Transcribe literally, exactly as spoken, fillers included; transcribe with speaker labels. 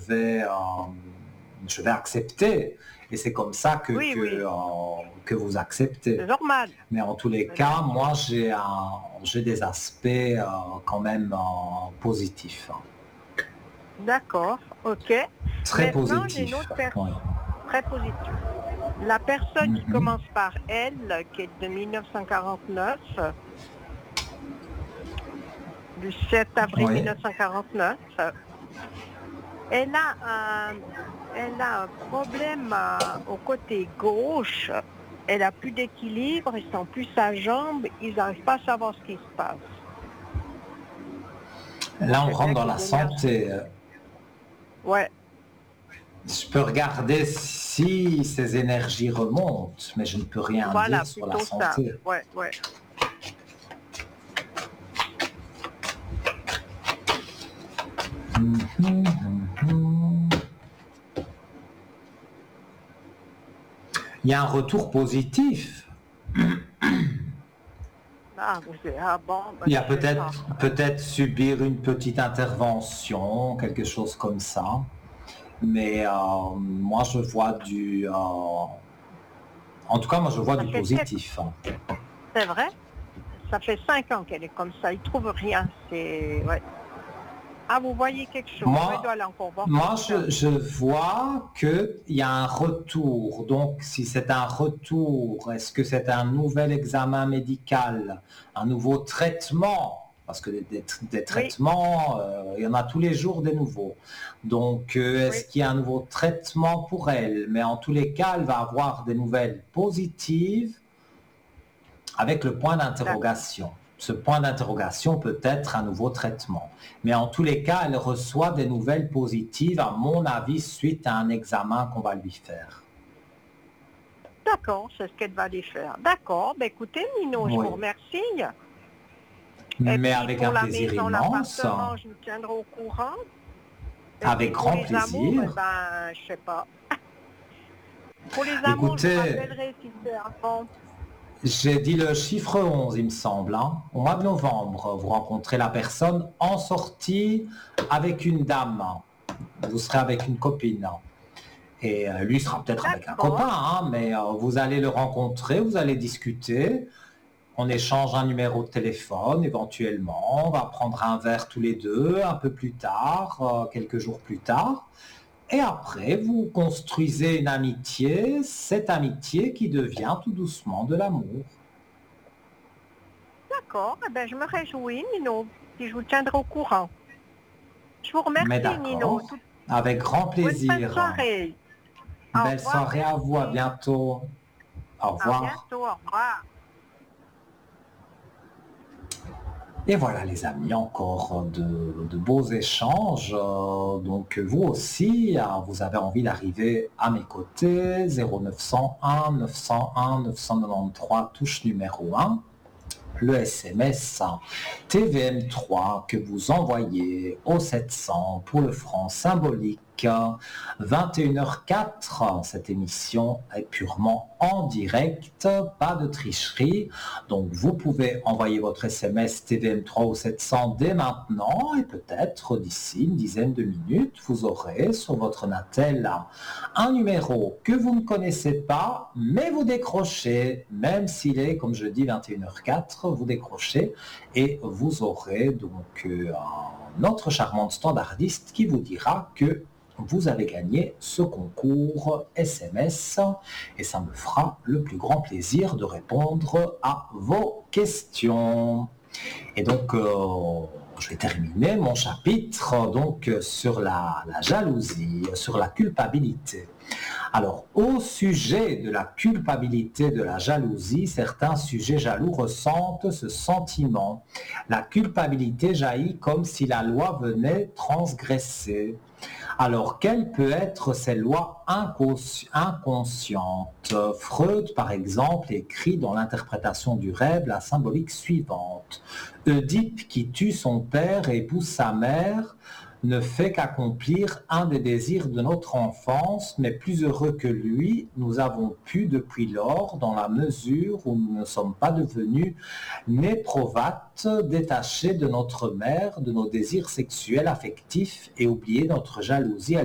Speaker 1: vais, euh, je vais accepter. Et c'est comme ça que,
Speaker 2: Oui,
Speaker 1: que,
Speaker 2: oui,
Speaker 1: euh, que vous acceptez.
Speaker 2: c'est normal.
Speaker 1: Mais en tous les
Speaker 2: Mais bien
Speaker 1: cas,
Speaker 2: sûr.
Speaker 1: moi, j'ai, un, j'ai des aspects euh, quand même euh, positifs.
Speaker 2: D'accord, OK.
Speaker 1: Très
Speaker 2: Maintenant, j'ai une
Speaker 1: positifs.
Speaker 2: autre personne
Speaker 1: Oui.
Speaker 2: très positive. La personne qui
Speaker 1: Mhm.
Speaker 2: commence par L, qui est de mille neuf cent quarante-neuf, du sept avril
Speaker 1: Oui.
Speaker 2: mille neuf cent quarante-neuf, elle a un, elle a un problème euh, au côté gauche. Elle a plus d'équilibre, ils sent plus sa jambe, ils n'arrivent pas à savoir ce qui se passe. On
Speaker 1: Là, on
Speaker 2: sait
Speaker 1: rentre
Speaker 2: bien
Speaker 1: dans
Speaker 2: que
Speaker 1: la
Speaker 2: les énergies.
Speaker 1: santé.
Speaker 2: Ouais,
Speaker 1: Je peux regarder si ces énergies remontent, mais je ne peux rien
Speaker 2: voilà,
Speaker 1: dire sur la
Speaker 2: plutôt ça.
Speaker 1: santé.
Speaker 2: Ouais, ouais.
Speaker 1: Mhm, mhm. Il y a un retour positif.
Speaker 2: Ah, vous êtes- ah bon, ben,
Speaker 1: Il y a
Speaker 2: je sais pas.
Speaker 1: peut-être peut-être subir une petite intervention, quelque chose comme ça. Mais euh, moi, je vois du... euh, en tout cas, moi, je vois
Speaker 2: Ça
Speaker 1: du
Speaker 2: fait très,
Speaker 1: positif.
Speaker 2: c'est vrai, ça fait cinq ans qu'elle est comme ça. Ils trouvent rien. C'est, ouais. Ah, vous voyez quelque chose. Elle doit
Speaker 1: Moi,
Speaker 2: aller encore voir
Speaker 1: moi
Speaker 2: quelqu'un.
Speaker 1: je, je vois qu'il y a un retour. Donc, si c'est un retour, est-ce que c'est un nouvel examen médical, un nouveau traitement? Parce que des, des- des
Speaker 2: Oui,
Speaker 1: traitements, euh, il y en a tous les jours des nouveaux. Donc, euh,
Speaker 2: oui,
Speaker 1: est-ce qu'il y a un nouveau traitement pour elle? Mais en tous les cas, elle va avoir des nouvelles positives avec le point
Speaker 2: d'accord.
Speaker 1: d'interrogation. Ce point d'interrogation peut être un nouveau traitement. Mais en tous les cas, elle reçoit des nouvelles positives, à mon avis, suite à un examen qu'on va lui faire.
Speaker 2: D'accord, c'est ce qu'elle va aller faire. D'accord. Ben, écoutez, Nino, je
Speaker 1: Oui.
Speaker 2: vous remercie. Et
Speaker 1: Mais
Speaker 2: puis,
Speaker 1: avec
Speaker 2: pour
Speaker 1: un
Speaker 2: la
Speaker 1: plaisir
Speaker 2: maison,
Speaker 1: immense,
Speaker 2: l'appartement, je vous tiendrai au courant. Et puis,
Speaker 1: avec
Speaker 2: pour
Speaker 1: grand
Speaker 2: les amours, eh
Speaker 1: plaisir.
Speaker 2: ben, je sais pas. Pour les amours, je vous
Speaker 1: Écoutez,
Speaker 2: rappellerai si c'est avant.
Speaker 1: j'ai dit le chiffre onze, il me semble. Hein. Au mois de novembre, vous rencontrez la personne en sortie avec une dame. Vous serez avec une copine. Et euh, lui sera peut-être avec un
Speaker 2: D'accord.
Speaker 1: copain, hein, mais euh, vous allez le rencontrer, vous allez discuter, on échange un numéro de téléphone éventuellement, on va prendre un verre tous les deux un peu plus tard, euh, quelques jours plus tard, et après vous construisez une amitié, cette amitié qui devient tout doucement de l'amour.
Speaker 2: D'accord. Eh ben, je me réjouis, Nino. Puis, je vous tiendrai au courant. Je vous
Speaker 1: Mais
Speaker 2: remercie, Nino.
Speaker 1: d'accord,
Speaker 2: Tout-
Speaker 1: avec grand
Speaker 2: Bonne fin de
Speaker 1: plaisir.
Speaker 2: soirée. Au
Speaker 1: Belle
Speaker 2: revoir,
Speaker 1: soirée à vous, à
Speaker 2: merci.
Speaker 1: bientôt. Au
Speaker 2: À
Speaker 1: revoir.
Speaker 2: bientôt. Au revoir.
Speaker 1: Et voilà les amis, encore de, de beaux échanges. Euh, Donc vous aussi, euh, vous avez envie d'arriver à mes côtés, zéro neuf cent un neuf cent un neuf cent quatre-vingt-treize, touche numéro un. Le S M S T V M trois que vous envoyez au sept cents pour le franc symbolique. vingt et une heures quatre, cette émission est purement en direct, pas de tricherie. Donc vous pouvez envoyer votre S M S T V M trois au sept cents dès maintenant et peut-être d'ici une dizaine de minutes, vous aurez sur votre Natel un numéro que vous ne connaissez pas, mais vous décrochez, même s'il est, comme je dis, vingt et une heures quatre, vous décrochez et vous aurez donc euh, notre charmante standardiste qui vous dira que vous avez gagné ce concours S M S et ça me fera le plus grand plaisir de répondre à vos questions. Et donc, euh, je vais terminer mon chapitre donc sur la, la jalousie, sur la culpabilité. Alors, au sujet de la culpabilité, de la jalousie, certains sujets jaloux ressentent ce sentiment. La culpabilité jaillit comme si la loi venait transgresser. Alors, quelle peut être cette loi inconsciente? Freud, par exemple, écrit dans l'interprétation du rêve la symbolique suivante. Oedipe, qui tue son père et épouse sa mère, ne fait qu'accomplir un des désirs de notre enfance, mais plus heureux que lui, nous avons pu depuis lors, dans la mesure où nous ne sommes pas devenus néprovates, détachés de notre mère, de nos désirs sexuels affectifs et oublier notre jalousie